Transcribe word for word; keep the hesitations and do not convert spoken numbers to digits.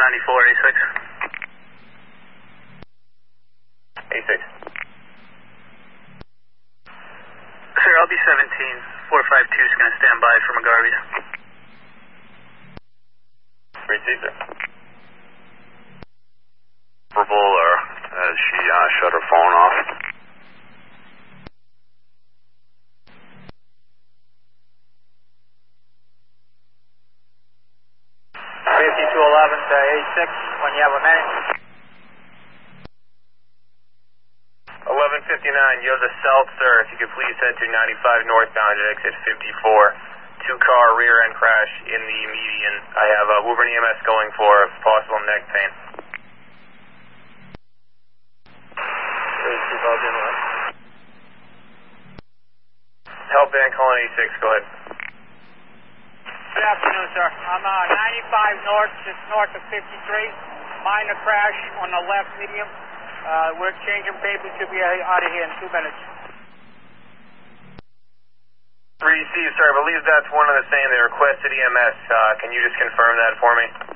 ninety-four, A six. A six. Sir, L B seventeen, four five two is going to stand by for McGarvey's. Receive, sir. Verbal, or has she uh, shut her phone off? fifty-two eleven to A six, when you have a minute. eleven fifty-nine, you have the South, sir. If you could please head to ninety-five northbound at exit fifty-four. Two car rear end crash in the median. I have uh, Woburn E M S going for possible neck pain. Help van calling A six, go ahead. Good afternoon, sir. I'm uh, ninety-five north, just north of fifty-three. Minor crash on the left medium. Uh, we're changing papers, should be out of here in two minutes. Receive, sir. I believe that's one of the same. They requested E M S. Uh, can you just confirm that for me?